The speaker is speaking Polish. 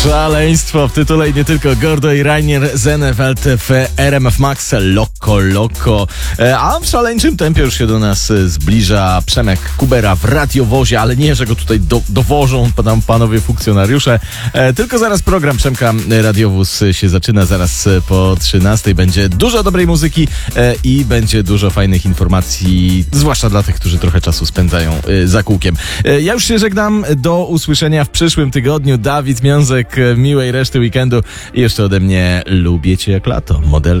Szaleństwo w tytule i nie tylko. Gordo i Rainier Zenefeld w RMF Max Loco. A w szaleńczym tempie już się do nas zbliża Przemek Kubera w radiowozie, ale nie, że go tutaj dowożą tam panowie funkcjonariusze, tylko zaraz program Przemka Radiowóz się zaczyna, zaraz po 13:00 będzie dużo dobrej muzyki i będzie dużo fajnych informacji, zwłaszcza dla tych, którzy trochę czasu spędzają za kółkiem. Ja już się żegnam, do usłyszenia w przyszłym tygodniu. Dawid Miązek, miłej reszty weekendu i jeszcze ode mnie lubię cię jak lato, model